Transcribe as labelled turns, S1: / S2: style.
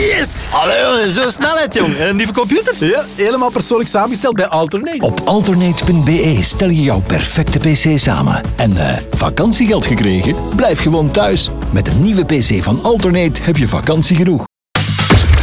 S1: Yes!
S2: Allee, zo snelheid, jong. En die computer?
S1: Ja, helemaal persoonlijk samengesteld bij Alternate.
S3: Op alternate.be stel je jouw perfecte pc samen. En vakantiegeld gekregen? Blijf gewoon thuis. Met een nieuwe pc van Alternate heb je vakantie genoeg.